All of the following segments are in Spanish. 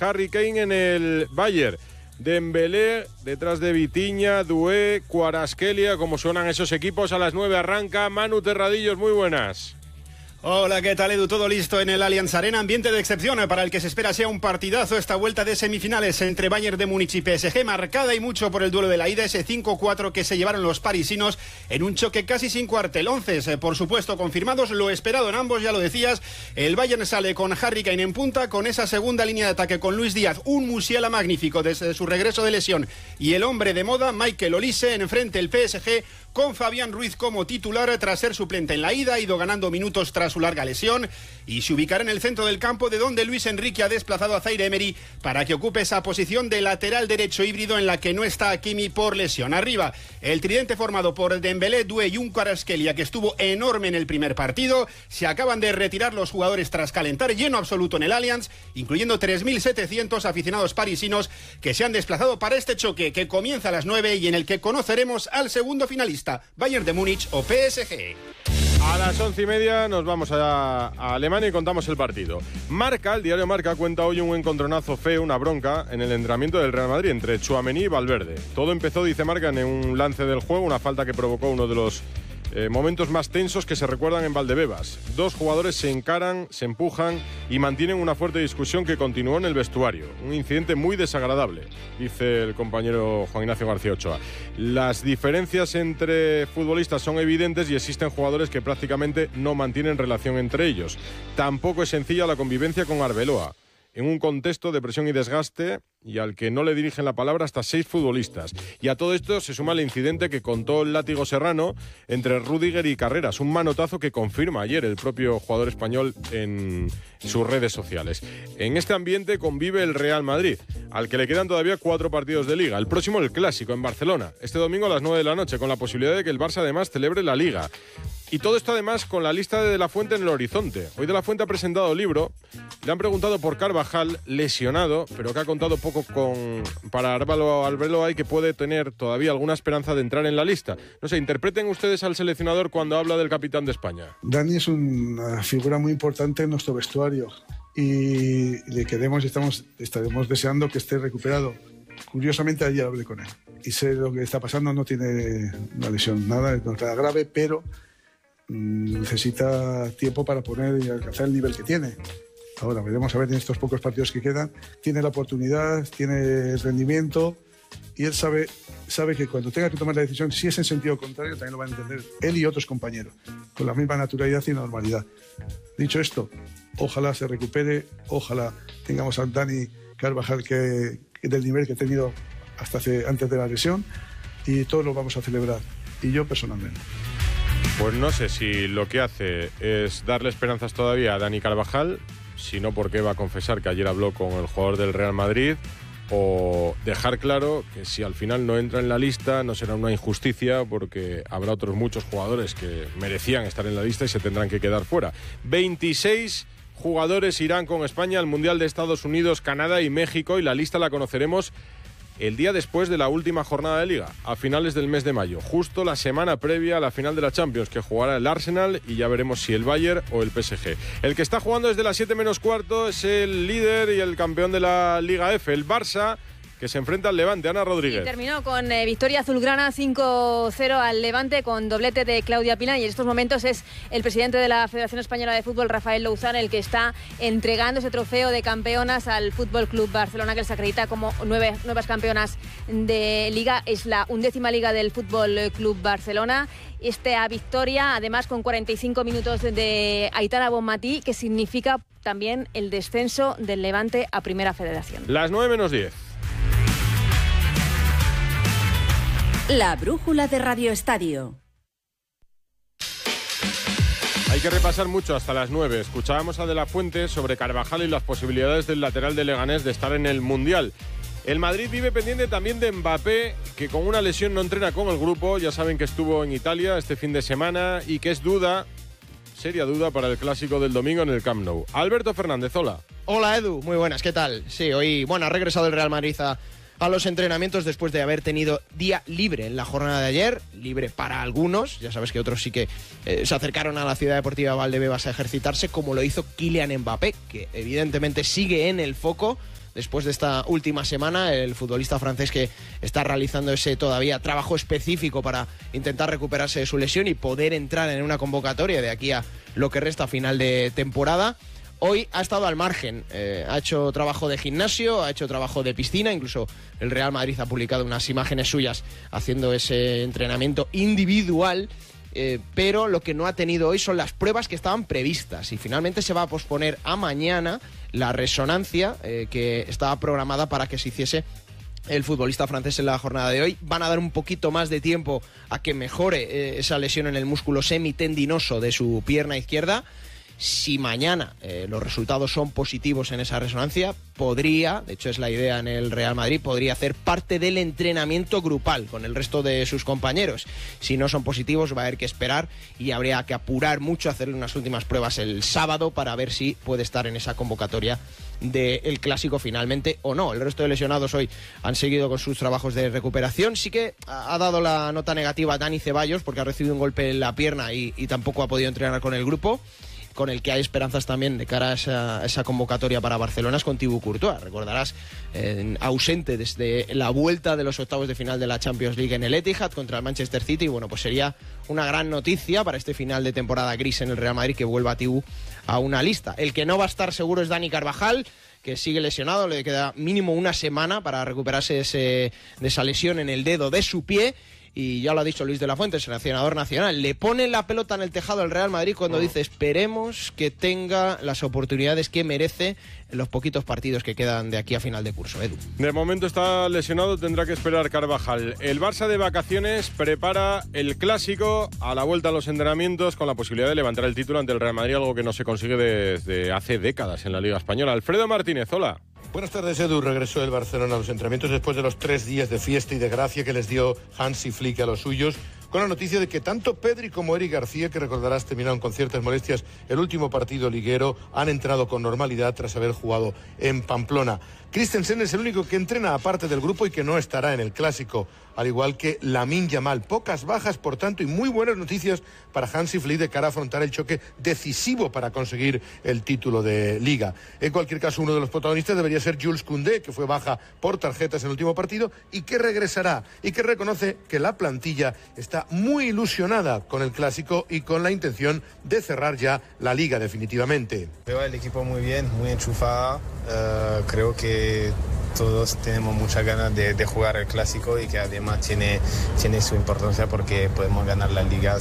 Harry Kane en el Bayern. Dembélé detrás de Vitinha, Doué, Kvaratskhelia, como suenan esos equipos. A las 9 arranca Manu Terradillos, muy buenas. Hola, ¿qué tal, Edu? Todo listo en el Allianz Arena. Ambiente de excepción para el que se espera sea un partidazo esta vuelta de semifinales entre Bayern de Múnich y PSG, marcada y mucho por el duelo de la ida, ese 5-4 que se llevaron los parisinos en un choque casi sin cuartel. 11, por supuesto, confirmados, lo esperado en ambos, ya lo decías. El Bayern sale con Harry Kane en punta, con esa segunda línea de ataque con Luis Díaz, un Musiala magnífico desde su regreso de lesión, y el hombre de moda, Michael Olise, enfrente el PSG, con Fabián Ruiz como titular tras ser suplente en la ida, ha ido ganando minutos tras su larga lesión y se ubicará en el centro del campo, de donde Luis Enrique ha desplazado a Zaire Emery para que ocupe esa posición de lateral derecho híbrido en la que no está Hakimi por lesión. Arriba, el tridente formado por Dembélé, Doué y un Kvaratskhelia que estuvo enorme en el primer partido. Se acaban de retirar los jugadores tras calentar, lleno absoluto en el Allianz, incluyendo 3.700 aficionados parisinos que se han desplazado para este choque que comienza a las 9 y en el que conoceremos al segundo finalista, Bayern de Múnich o PSG. A las 11:30 nos vamos a Alemania y contamos el partido. Marca, el diario Marca, cuenta hoy un encontronazo feo, una bronca, en el entrenamiento del Real Madrid entre Tchouaméni y Valverde. Todo empezó, dice Marca, en un lance del juego, una falta que provocó uno de los momentos más tensos que se recuerdan en Valdebebas. Dos jugadores se encaran, se empujan y mantienen una fuerte discusión que continuó en el vestuario. Un incidente muy desagradable, dice el compañero Juan Ignacio García Ochoa. Las diferencias entre futbolistas son evidentes y existen jugadores que prácticamente no mantienen relación entre ellos. Tampoco es sencilla la convivencia con Arbeloa, en un contexto de presión y desgaste, y al que no le dirigen la palabra hasta 6 futbolistas. Y a todo esto se suma el incidente que contó el látigo serrano entre Rüdiger y Carreras, un manotazo que confirma ayer el propio jugador español en sus redes sociales. En este ambiente convive el Real Madrid, al que le quedan todavía 4 partidos de Liga. El próximo, el Clásico, en Barcelona, este domingo a las 9 de la noche, con la posibilidad de que el Barça además celebre la Liga. Y todo esto además con la lista de la Fuente en el horizonte. Hoy de la Fuente ha presentado libro. Le han preguntado por Carvajal, lesionado, pero que ha contado poco para Arbeloa y que puede tener todavía alguna esperanza de entrar en la lista. No sé, interpreten ustedes al seleccionador cuando habla del capitán de España. Dani es una figura muy importante en nuestro vestuario y le queremos y estaremos deseando que esté recuperado. Curiosamente ayer hablé con él y sé lo que está pasando. No tiene una lesión, nada, no es nada grave, pero necesita tiempo para poner y alcanzar el nivel que tiene. Ahora veremos a ver en estos pocos partidos que quedan. Tiene la oportunidad, tiene el rendimiento y él sabe que cuando tenga que tomar la decisión, si es en sentido contrario, también lo van a entender él y otros compañeros, con la misma naturalidad y normalidad. Dicho esto, ojalá se recupere, ojalá tengamos a Dani Carvajal que del nivel que ha tenido antes de la lesión, y todos lo vamos a celebrar, y yo personalmente. Pues no sé si lo que hace es darle esperanzas todavía a Dani Carvajal, si no, porque va a confesar que ayer habló con el jugador del Real Madrid, o dejar claro que si al final no entra en la lista no será una injusticia, porque habrá otros muchos jugadores que merecían estar en la lista y se tendrán que quedar fuera. 26 jugadores irán con España al Mundial de Estados Unidos, Canadá y México, y la lista la conoceremos el día después de la última jornada de Liga, a finales del mes de mayo, justo la semana previa a la final de la Champions, que jugará el Arsenal, y ya veremos si el Bayern o el PSG. El que está jugando desde las 7 menos cuarto es el líder y el campeón de la Liga F, el Barça, que se enfrenta al Levante. Ana Rodríguez. Y terminó con victoria azulgrana 5-0 al Levante, con doblete de Claudia Pina, y en estos momentos es el presidente de la Federación Española de Fútbol, Rafael Louzán, el que está entregando ese trofeo de campeonas al Fútbol Club Barcelona, que les acredita como nuevas campeonas de Liga. Es la 11ª Liga del Fútbol Club Barcelona. Esta victoria, además, con 45 minutos de Aitana Bonmatí, que significa también el descenso del Levante a Primera Federación. Las 9 menos 10. La brújula de Radio Estadio. Hay que repasar mucho hasta las 9. Escuchábamos a De la Fuente sobre Carvajal y las posibilidades del lateral de Leganés de estar en el Mundial. El Madrid vive pendiente también de Mbappé, que con una lesión no entrena con el grupo. Ya saben que estuvo en Italia este fin de semana y que es seria duda para el clásico del domingo en el Camp Nou. Alberto Fernández, hola. Hola Edu, muy buenas, ¿qué tal? Sí, hoy, ha regresado el Real Madrid a los entrenamientos después de haber tenido día libre en la jornada de ayer, libre para algunos, ya sabes que otros sí que se acercaron a la Ciudad Deportiva Valdebebas a ejercitarse, como lo hizo Kylian Mbappé, que evidentemente sigue en el foco después de esta última semana, el futbolista francés que está realizando ese todavía trabajo específico para intentar recuperarse de su lesión y poder entrar en una convocatoria de aquí a lo que resta final de temporada. Hoy ha estado al margen, ha hecho trabajo de gimnasio, ha hecho trabajo de piscina, incluso el Real Madrid ha publicado unas imágenes suyas haciendo ese entrenamiento individual, pero lo que no ha tenido hoy son las pruebas que estaban previstas y finalmente se va a posponer a mañana la resonancia que estaba programada para que se hiciese el futbolista francés en la jornada de hoy. Van a dar un poquito más de tiempo a que mejore esa lesión en el músculo semitendinoso de su pierna izquierda. Si mañana los resultados son positivos en esa resonancia, podría, de hecho es la idea en el Real Madrid, podría hacer parte del entrenamiento grupal con el resto de sus compañeros. Si no son positivos va a haber que esperar y habría que apurar mucho, hacerle unas últimas pruebas el sábado para ver si puede estar en esa convocatoria del Clásico finalmente o no. El resto de lesionados hoy han seguido con sus trabajos de recuperación. Sí que ha dado la nota negativa a Dani Ceballos porque ha recibido un golpe en la pierna y tampoco ha podido entrenar con el grupo. Con el que hay esperanzas también de cara a esa convocatoria para Barcelona es con Thibaut Courtois. Recordarás, ausente desde la vuelta de los octavos de final de la Champions League en el Etihad contra el Manchester City. Bueno, pues sería una gran noticia para este final de temporada gris en el Real Madrid que vuelva Thibaut a una lista. El que no va a estar seguro es Dani Carvajal, que sigue lesionado, le queda mínimo una semana para recuperarse de esa lesión en el dedo de su pie. Y ya lo ha dicho Luis de la Fuente, seleccionador nacional, le pone la pelota en el tejado al Real Madrid cuando dice esperemos que tenga las oportunidades que merece en los poquitos partidos que quedan de aquí a final de curso. Edu. De momento está lesionado, tendrá que esperar Carvajal. El Barça de vacaciones prepara el Clásico a la vuelta a los entrenamientos con la posibilidad de levantar el título ante el Real Madrid, algo que no se consigue desde hace décadas en la Liga Española. Alfredo Martínez, hola. Buenas tardes, Edu. Regresó el Barcelona a los entrenamientos después de los 3 días de fiesta y de gracia que les dio Hansi Flick a los suyos, con la noticia de que tanto Pedri como Eric García, que recordarás terminaron con ciertas molestias el último partido liguero, han entrado con normalidad tras haber jugado en Pamplona. Christensen es el único que entrena aparte del grupo y que no estará en el Clásico, al igual que Lamine Yamal. Pocas bajas, por tanto, y muy buenas noticias para Hansi Flick de cara a afrontar el choque decisivo para conseguir el título de Liga. En cualquier caso, uno de los protagonistas debería ser Jules Koundé, que fue baja por tarjetas en el último partido y que regresará, y que reconoce que la plantilla está muy ilusionada con el Clásico y con la intención de cerrar ya la Liga definitivamente. Veo el equipo muy bien, muy enchufado. Creo que todos tenemos muchas ganas de jugar el Clásico y que además tiene su importancia porque podemos ganar la Liga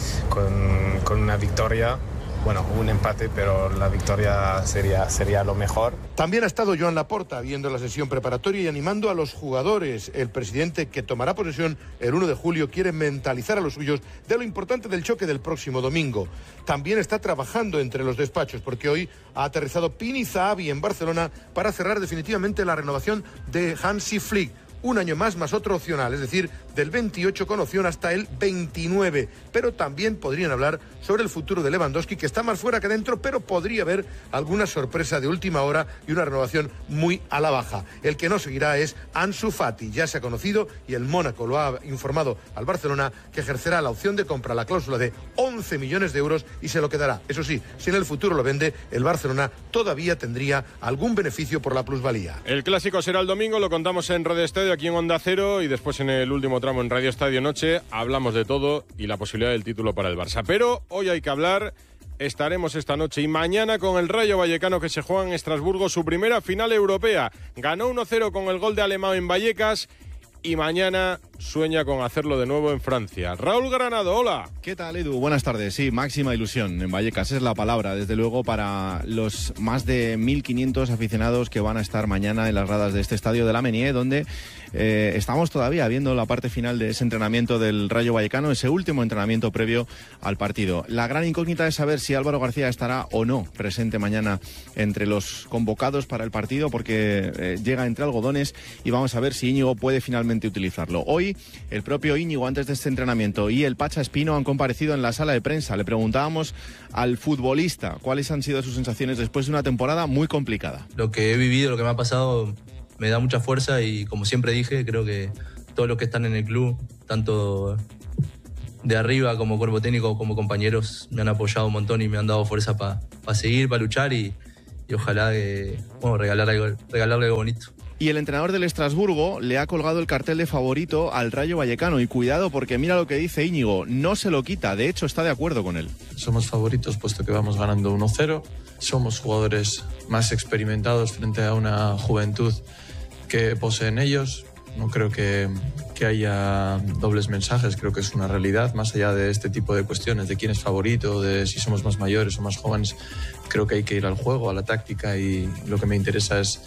con una victoria. Bueno, un empate, pero la victoria sería lo mejor. También ha estado Joan Laporta viendo la sesión preparatoria y animando a los jugadores. El presidente, que tomará posesión el 1 de julio, quiere mentalizar a los suyos de lo importante del choque del próximo domingo. También está trabajando entre los despachos, porque hoy ha aterrizado Pini Zahavi en Barcelona para cerrar definitivamente la renovación de Hansi Flick. Un año más otro opcional, es decir, del 28 con opción hasta el 29. Pero también podrían hablar sobre el futuro de Lewandowski, que está más fuera que dentro, pero podría haber alguna sorpresa de última hora y una renovación muy a la baja. El que no seguirá es Ansu Fati, ya se ha conocido y el Mónaco lo ha informado al Barcelona, que ejercerá la opción de compra, la cláusula de 11 millones de euros y se lo quedará. Eso sí, si en el futuro lo vende, el Barcelona todavía tendría algún beneficio por la plusvalía. El Clásico será el domingo, lo contamos en Radio Estadio, aquí en Onda Cero, y después en el último tramo en Radio Estadio Noche hablamos de todo y la posibilidad del título para el Barça. Pero hoy hay que hablar, estaremos esta noche y mañana con el Rayo Vallecano, que se juega en Estrasburgo su primera final europea. Ganó 1-0 con el gol de Alemão en Vallecas y mañana sueña con hacerlo de nuevo en Francia. Raúl Granado, hola. ¿Qué tal, Edu? Buenas tardes. Sí, máxima ilusión en Vallecas, es la palabra, desde luego, para los más de 1.500 aficionados que van a estar mañana en las gradas de este estadio de la Menier, donde estamos todavía viendo la parte final de ese entrenamiento del Rayo Vallecano, ese último entrenamiento previo al partido. La gran incógnita es saber si Álvaro García estará o no presente mañana entre los convocados para el partido, porque llega entre algodones y vamos a ver si Íñigo puede finalmente utilizarlo. Hoy el propio Íñigo, antes de este entrenamiento, y el Pacha Espino han comparecido en la sala de prensa. Le preguntábamos al futbolista cuáles han sido sus sensaciones después de una temporada muy complicada. Lo que he vivido, lo que me ha pasado, me da mucha fuerza y, como siempre dije, creo que todos los que están en el club, tanto de arriba como cuerpo técnico como compañeros, me han apoyado un montón y me han dado fuerza para seguir, para luchar y ojalá regalarle algo bonito. Y el entrenador del Estrasburgo le ha colgado el cartel de favorito al Rayo Vallecano. Y cuidado, porque mira lo que dice Íñigo, no se lo quita, de hecho está de acuerdo con él. Somos favoritos puesto que vamos ganando 1-0. Somos jugadores más experimentados frente a una juventud que poseen ellos. No creo que haya dobles mensajes, creo que es una realidad, más allá de este tipo de cuestiones, de quién es favorito, de si somos más mayores o más jóvenes. Creo que hay que ir al juego, a la táctica, y lo que me interesa es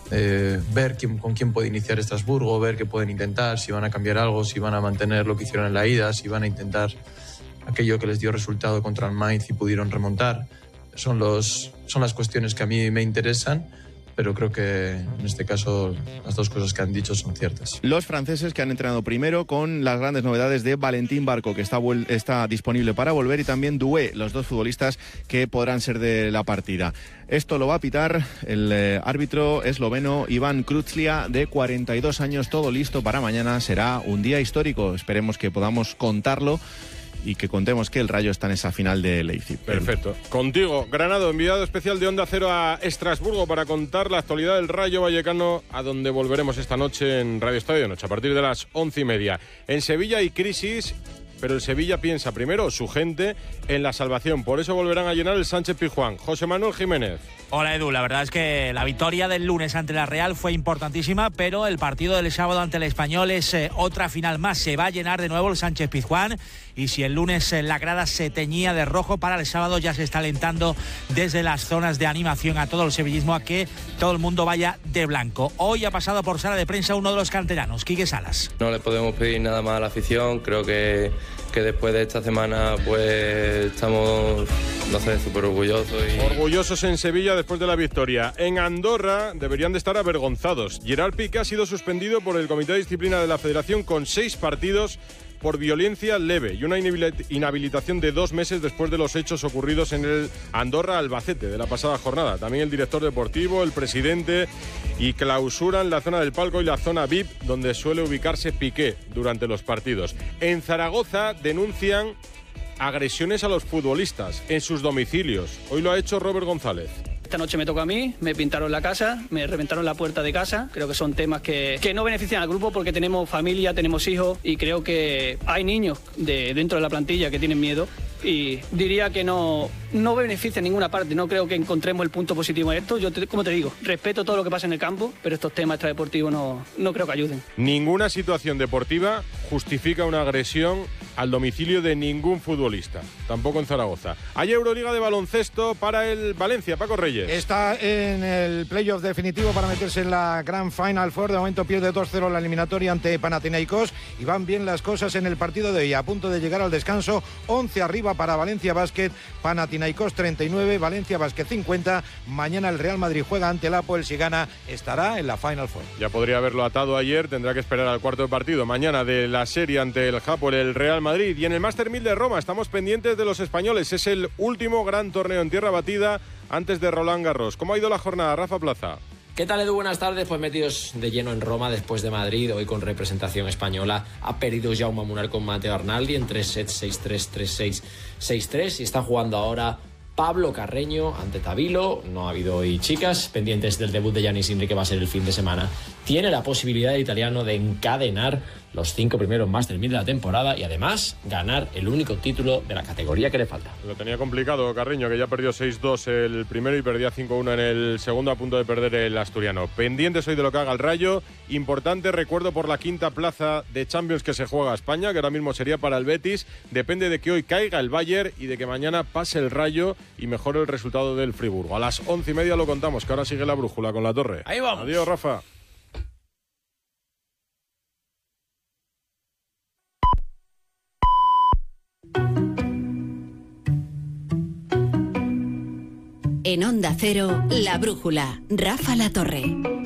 ver con quién puede iniciar Estrasburgo, ver qué pueden intentar, si van a cambiar algo, si van a mantener lo que hicieron en la ida, si van a intentar aquello que les dio resultado contra el Mainz y pudieron remontar. Son las cuestiones que a mí me interesan, pero creo que en este caso las dos cosas que han dicho son ciertas. Los franceses que han entrenado primero con las grandes novedades de Valentín Barco, que está disponible para volver, y también Doué, los dos futbolistas que podrán ser de la partida. Esto lo va a pitar el árbitro esloveno Iván Krutzlia, de 42 años, todo listo para mañana. Será un día histórico, esperemos que podamos contarlo y que contemos que el Rayo está en esa final de Leipzig. Perfecto. Contigo, Granado, enviado especial de Onda Cero a Estrasburgo para contar la actualidad del Rayo Vallecano, a donde volveremos esta noche en Radio Estadio de Noche, a partir de las 11:30. En Sevilla hay crisis, pero el Sevilla piensa primero, su gente, en la salvación. Por eso volverán a llenar el Sánchez Pizjuán. José Manuel Jiménez. Hola Edu, la verdad es que la victoria del lunes ante la Real fue importantísima, pero el partido del sábado ante el Español es otra final más. Se va a llenar de nuevo el Sánchez Pizjuán, y si el lunes la grada se teñía de rojo, para el sábado ya se está alentando desde las zonas de animación a todo el sevillismo a que todo el mundo vaya de blanco. Hoy ha pasado por sala de prensa uno de los canteranos, Quique Salas. No le podemos pedir nada más a la afición, creo que después de esta semana pues estamos, no sé, súper orgullosos. Orgullosos en Sevilla después de la victoria. En Andorra deberían de estar avergonzados. Gerard Piqué ha sido suspendido por el Comité de Disciplina de la Federación con 6 partidos por violencia leve y una inhabilitación de 2 meses después de los hechos ocurridos en el Andorra-Albacete de la pasada jornada. También el director deportivo, el presidente, y clausuran la zona del palco y la zona VIP donde suele ubicarse Piqué durante los partidos. En Zaragoza denuncian agresiones a los futbolistas en sus domicilios. Hoy lo ha hecho Robert González. Esta noche me toca a mí, me pintaron la casa, me reventaron la puerta de casa. Creo que son temas que no benefician al grupo porque tenemos familia, tenemos hijos, y creo que hay niños dentro de la plantilla que tienen miedo, y diría que no beneficia en ninguna parte. No creo que encontremos el punto positivo en esto. Yo, como te digo, respeto todo lo que pasa en el campo, pero estos temas extradeportivos no creo que ayuden. Ninguna situación deportiva justifica una agresión al domicilio de ningún futbolista, tampoco en Zaragoza. Hay Euroliga de baloncesto para el Valencia, Paco Reyes. Está en el playoff definitivo para meterse en la Grand Final Four. De momento pierde 2-0 la eliminatoria ante Panathinaikos, y van bien las cosas en el partido de hoy. A punto de llegar al descanso, 11 arriba para Valencia Basket, Panathinaikos 39, Valencia Basket 50. Mañana el Real Madrid juega ante el Apoel. Si gana, estará en la Final Four. Ya podría haberlo atado ayer, tendrá que esperar al cuarto de partido mañana de la serie ante el Apoel, el Real Madrid. Y en el Master 1000 de Roma estamos pendientes de los españoles. Es el último gran torneo en tierra batida antes de Roland Garros. ¿Cómo ha ido la jornada, Rafa Plaza? ¿Qué tal, Edu? Buenas tardes. Pues metidos de lleno en Roma después de Madrid, hoy con representación española. Ha perdido Jaume Munar con Matteo Arnaldi en 3-7, 6-3, 3-6, 6-3, y está jugando ahora Pablo Carreño ante Tabilo. No ha habido hoy chicas, pendientes del debut de Giannis Sinner, que va a ser el fin de semana. Tiene la posibilidad el italiano de encadenar los 5 primeros Master 1000 de la temporada y además ganar el único título de la categoría que le falta. Lo tenía complicado Carreño, que ya perdió 6-2 el primero y perdía 5-1 en el segundo, a punto de perder el asturiano. Pendientes hoy de lo que haga el Rayo. Importante recuerdo por la 5ª plaza de Champions que se juega a España, que ahora mismo sería para el Betis. Depende de que hoy caiga el Bayern y de que mañana pase el Rayo y mejore el resultado del Friburgo. A las 11:30 lo contamos, que ahora sigue la brújula con la Torre. Ahí vamos. Adiós, Rafa. En Onda Cero, La Brújula, Rafa La Torre.